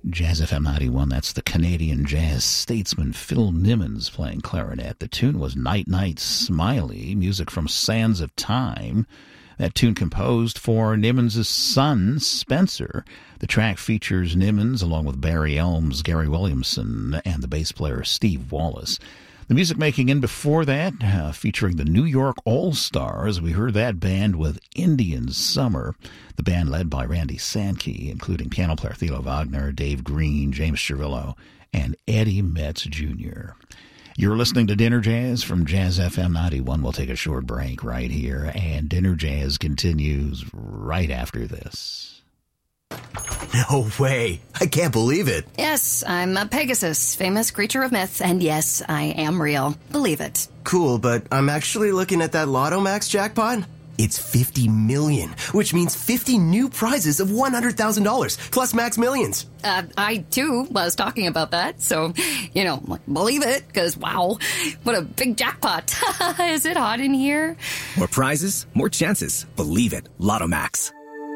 Jazz FM 91, that's the Canadian jazz statesman Phil Nimmons playing clarinet. The tune was Night Night Smiley, music from Sands of Time. That tune composed for Nimmons' son, Spencer. The track features Nimmons along with Barry Elms, Gary Williamson, and the bass player Steve Wallace. The music making in before that, featuring the New York All-Stars. We heard that band with Indian Summer, the band led by Randy Sankey, including piano player Thilo Wagner, Dave Green, James Chirillo, and Eddie Metz Jr. You're listening to Dinner Jazz from Jazz FM 91. We'll take a short break right here, and Dinner Jazz continues right after this. No way. I can't believe it. Yes, I'm a Pegasus, famous creature of myth, and yes, I am real. Believe it. Cool, but I'm actually looking at that Lotto Max jackpot. It's 50 million, which means 50 new prizes of $100,000, plus Max Millions. I, too, was talking about that, so, believe it, because, wow, what a big jackpot. Is it hot in here? More prizes, more chances. Believe it. Lotto Max.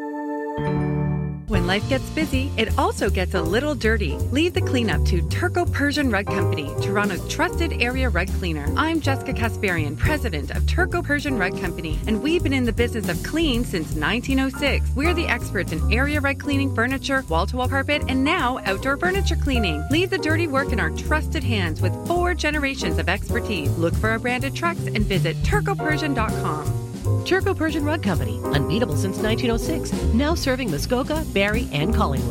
When life gets busy, it also gets a little dirty. Leave the cleanup to Turco Persian Rug Company, Toronto's trusted area rug cleaner. I'm Jessica Kasparian, president of Turco Persian Rug Company, and we've been in the business of clean since 1906. We're the experts in area rug cleaning, furniture, wall-to-wall carpet, and now outdoor furniture cleaning. Leave the dirty work in our trusted hands with 4 generations of expertise. Look for our branded trucks and visit turcopersian.com. Turco Persian Rug Company, unbeatable since 1906, now serving Muskoka, Barrie, and Collingwood.